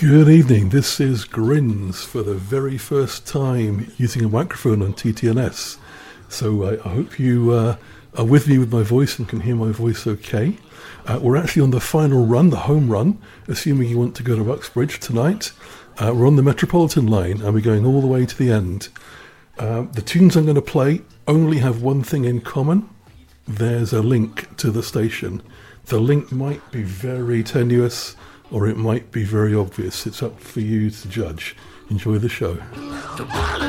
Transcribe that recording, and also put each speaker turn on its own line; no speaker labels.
Good evening, this is Grins for the very first time using a microphone on TTNS. So I hope you are with me with my voice and can hear my voice okay. We're actually on the final run, the home run, assuming you want to go to Uxbridge tonight. We're on the Metropolitan line and we're going all the way to the end. The tunes I'm going to play only have one thing in common. There's a link to the station. The link might be very tenuous or it might be very obvious. It's up for you to judge. Enjoy the show.